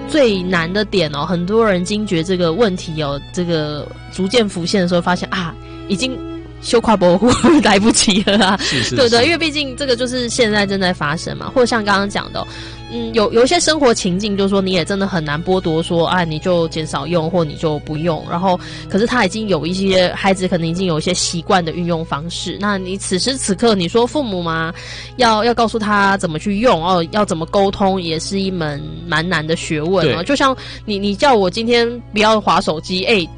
最难的点哦，很多人惊觉这个问题哦，这个逐渐浮现的时候，发现啊，已经修跨博户来不及了啊， 是对对，因为毕竟这个就是现在正在发生嘛，或者像刚刚讲的有一些生活情境，就是说你也真的很难剥夺说啊，你就减少用或你就不用，然后可是他已经有一些孩子可能已经有一些习惯的运用方式，那你此时此刻你说父母嘛，要告诉他怎么去用哦，要怎么沟通，也是一门蛮难的学问哦。就像你叫我今天不要滑手机，